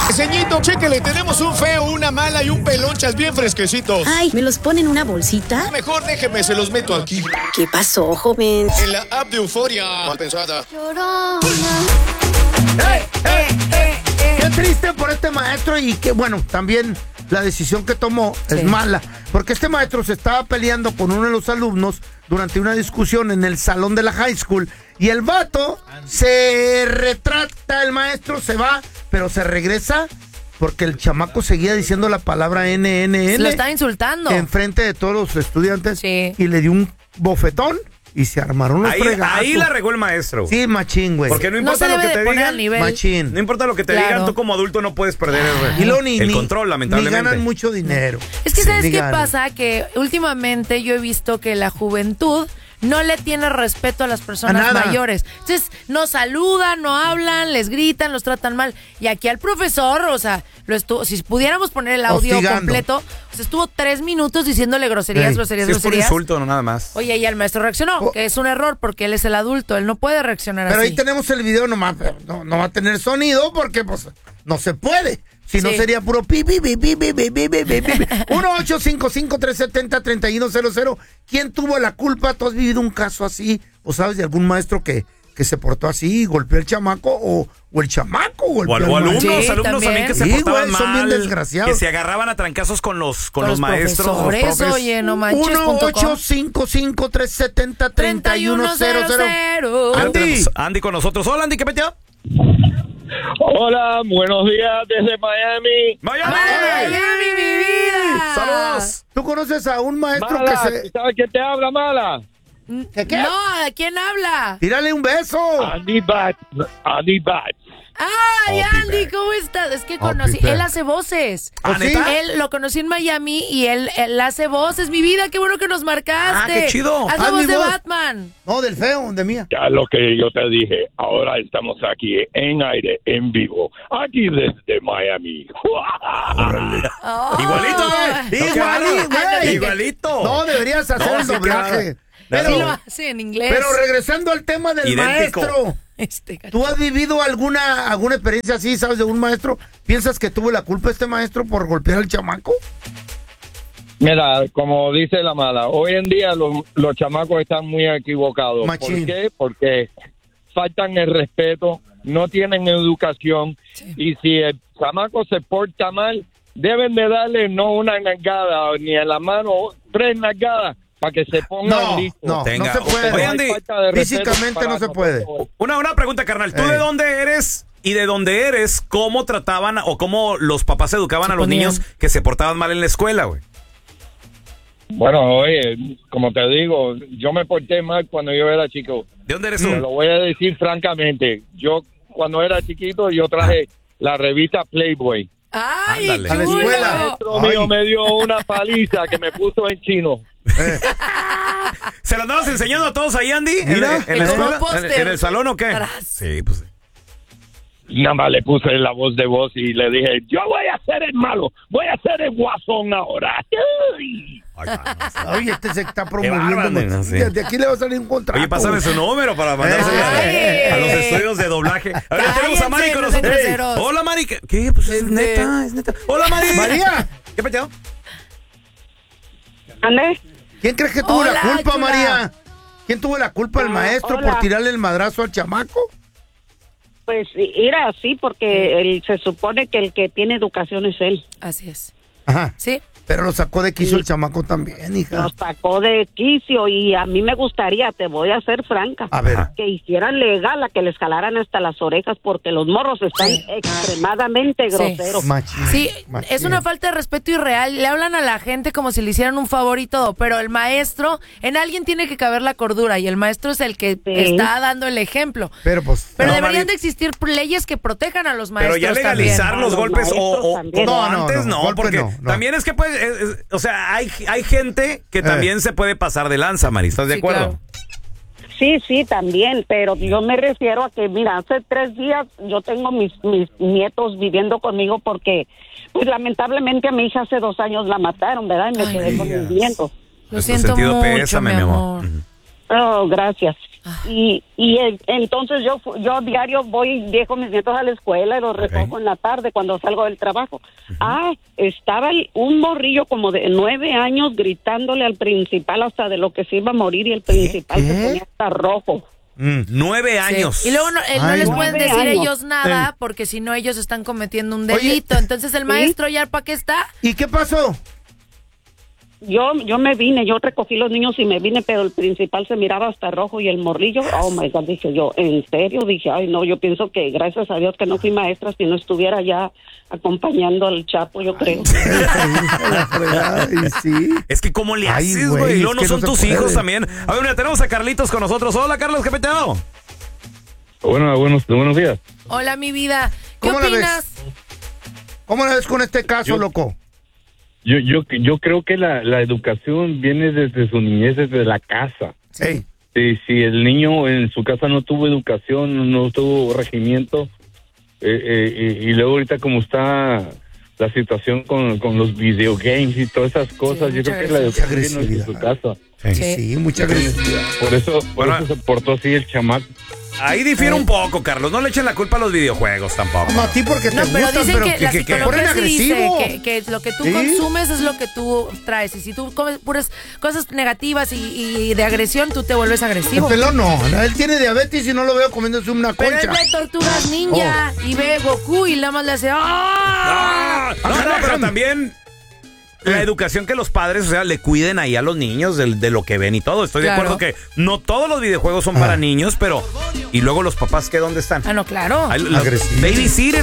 Ceñito, chéquele, tenemos un feo, una mala y un pelonchas bien fresquecitos. Ay, ¿me los pone en una bolsita? Mejor déjeme, se los meto aquí. ¿Qué pasó, joven? En la app de Euforia. Mal pensada. Qué triste por este maestro y que, bueno, también la decisión que tomó es mala. Porque este maestro se estaba peleando con uno de los alumnos durante una discusión en el salón de la high school. Y el vato se retracta, el maestro se va, pero se regresa porque el chamaco seguía diciendo la palabra NNN. Lo estaba insultando. Enfrente de todos los estudiantes. Sí. Y le dio un bofetón. Y se armaron los fregazos. Ahí la regó el maestro. Sí, machín, güey. Porque no importa lo que te digan. Machín. No importa lo que te digan, tú como adulto no puedes perder el control, lamentablemente. Ni ganan mucho dinero. Es que, ¿sabes qué pasa? Que últimamente yo he visto que la juventud no le tiene respeto a las personas mayores. Entonces, no saludan, no hablan, les gritan, los tratan mal. Y aquí al profesor, o sea, si pudiéramos poner el audio completo, pues estuvo 3 minutos diciéndole groserías. Sí, es por insulto, no nada más. Oye, y el maestro reaccionó, que es un error porque él es el adulto, él no puede reaccionar así. Pero ahí tenemos el video nomás, no va a tener sonido porque pues no se puede. Si no sería puro pi, pi, pi, pi, pi, pi, pi, pi, pi, pi. 1-855-370-3100. ¿Quién tuvo la culpa? ¿Tú has vivido un caso así? ¿O sabes de algún maestro que se portó así, golpeó al chamaco o el chamaco golpeó al alumnos, maestro? alumnos también que se portaban mal, son bien desgraciados. que se agarraban a trancazos con los maestros. Profesores, oye, no manches. 1-855-370-3100. Andy con nosotros. Hola, Andy, ¿qué peteo? Hola, buenos días desde Miami. ¡Miami, mi vida! ¡Saludos! ¿Tú conoces a un maestro Mala, que se... ¿sabes quién te habla, Mala? ¿Qué? No, ¿a quién habla? Tírale un beso. Andy Bat. ¡Ay, Andy! ¿Cómo estás? Es que él hace voces. ¿Neta? Él lo conocí en Miami y él hace voces. Mi vida, qué bueno que nos marcaste. ¡Qué chido! Haz la voz de Batman. No, del feo, de mía. Ya lo que yo te dije, ahora estamos aquí en aire, en vivo, aquí desde Miami. Igualito, güey. Igualito. No, deberías hacer el doblaje. Pero sí lo hace en inglés. Pero regresando al tema del maestro, ¿tú has vivido alguna experiencia así, sabes, de un maestro? ¿Piensas que tuvo la culpa este maestro por golpear al chamaco? Mira, como dice la Mala, hoy en día los chamacos están muy equivocados. Machín. ¿Por qué? Porque faltan el respeto, no tienen educación, y si el chamaco se porta mal, deben de darle no una nalgada, ni en la mano 3 nalgadas, para que se pongan listos. No se puede. Oye, Andy, físicamente no se puede. Una pregunta, carnal. ¿Tú de dónde eres? Y de dónde eres, ¿cómo trataban o cómo los papás educaban a los niños que se portaban mal en la escuela, güey? Bueno, oye, como te digo, yo me porté mal cuando yo era chico. ¿De dónde eres tú? Te lo voy a decir francamente. Yo, cuando era chiquito, yo traje la revista Playboy. ¡Ay, a la escuela! El maestro mío me dio una paliza que me puso en chino. ¿Se lo andabas enseñando a todos ahí, Andy? Mira, ¿En la escuela? póster. ¿En el salón o qué? Sí, pues. Nada más le puse la voz de voz y le dije, yo voy a ser el malo, voy a ser el guasón ahora. Uy. Oye, este se está promoviendo. bárbaro, sí. Desde aquí le va a salir un contrato. Oye, pásame su número para mandarse a los estudios de doblaje. Ahora tenemos a Mari con nosotros. Hola, Mari. ¿Qué? Pues es neta. Hola, Mari. María. ¿Qué peteo? ¿Ande? ¿Quién crees que tuvo la culpa, chula. María? ¿Quién tuvo la culpa, el maestro, por tirarle el madrazo al chamaco? Pues era así porque se supone que el que tiene educación es él. Así es. Ajá. Sí. Pero lo sacó de quicio el chamaco también, hija. Lo sacó de quicio y a mí me gustaría, te voy a ser franca, A ver. que hicieran legal a que les jalaran hasta las orejas porque los morros están extremadamente groseros. Machín, Sí, machín. es una falta de respeto irreal. Le hablan a la gente como si le hicieran un favor y todo, pero el maestro, en alguien tiene que caber la cordura y el maestro es el que está dando el ejemplo. Pero pues... Pero No, deberían Mari, de existir leyes que protejan a los pero maestros ya legalizar también. los golpes o también. como No, antes, no, golpes porque no. también es que pues, o sea, hay gente que también se puede pasar de lanza, Mari, ¿estás de Sí, acuerdo? claro. Sí, también, pero yo me refiero a que, mira, hace 3 días yo tengo mis nietos viviendo conmigo porque, pues lamentablemente a mi hija hace 2 años la mataron, ¿verdad? Y me quedé con mis nietos. Lo siento mucho, mi amor. Oh, gracias. Entonces yo diario voy, dejo mis nietos a la escuela y los recojo en la tarde cuando salgo del trabajo. Estaba un morrillo como de 9 años gritándole al principal hasta de lo que se iba a morir y el principal se ponía hasta rojo. 9 años. Sí. Y luego no les pueden decir ellos nada porque si no ellos están cometiendo un delito. Entonces el maestro ya ¿para qué está? ¿Y qué pasó? Yo me vine, yo recogí los niños y me vine, pero el principal se miraba hasta rojo y el morrillo, oh my God, dije yo, ¿en serio? Dije, ay no, yo pienso que gracias a Dios que no fui maestra, si no estuviera ya acompañando al Chapo, yo creo. Sí. Es que ¿cómo le haces, güey? Y luego no son tus hijos también. A ver, mira, tenemos a Carlitos con nosotros. Hola, Carlos, ¿qué peteo? Bueno, buenos días. Hola, mi vida. ¿Qué opinas? ¿Cómo la ves con este caso, loco? Yo creo que la educación viene desde su niñez, desde la casa. Sí. Si el niño en su casa no tuvo educación, no tuvo regimiento, y luego ahorita como está la situación con los videogames y todas esas cosas, yo creo que la educación viene desde su casa. Sí, mucha agresividad. Por eso se portó así el chamaco. Ahí difiere un poco, Carlos. No le echen la culpa a los videojuegos tampoco. No, a ti porque te pero gustan, dicen que la psicología sí agresivo. dice que lo que tú consumes es lo que tú traes. Y si tú comes puras cosas negativas y de agresión, tú te vuelves agresivo. El pelón no. Él tiene diabetes y no lo veo comiéndose una concha. Pero él ve Tortugas Ninja y ve Goku y nada más le hace... No, pero también... La educación que los padres, o sea, le cuiden ahí a los niños de lo que ven y todo. Estoy de acuerdo que no todos los videojuegos son para niños, pero... ¿Y luego los papás qué? ¿Dónde están? Ah, no, claro. Agresivo. Babysitter.